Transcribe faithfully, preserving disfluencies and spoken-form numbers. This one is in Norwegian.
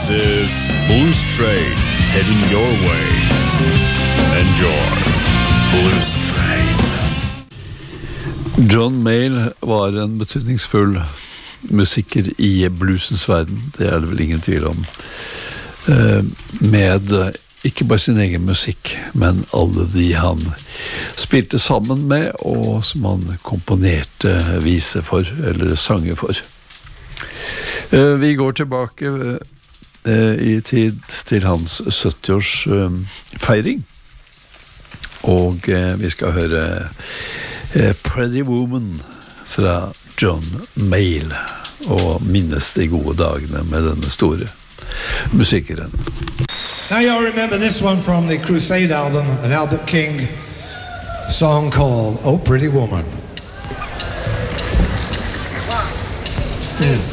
This is Blues Train heading your way. Enjoy Blues Train. John Mayall var en betydningsfull musiker i bluesens verden, det er det vel ingen tvil om. Med ikke bare sin egen musikk, men alle de han spilte sammen med, og som han komponerte vise for, eller sanger for. Vi går tilbake i tid til hans sytti-års feiring, og vi skal høre Pretty Woman fra John Mayall, og minnes de gode dagene med denne store musikeren. Now y'all remember this one from the Crusade album, an Albert King song called Oh Pretty Woman. Mm.